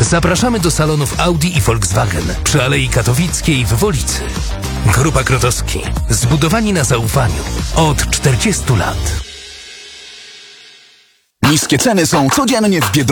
Zapraszamy do salonów Audi i Volkswagen przy Alei Katowickiej w Wolicy. Grupa Grotowski. Zbudowani na zaufaniu. Od 40 lat. Niskie ceny są codziennie w Biedronce.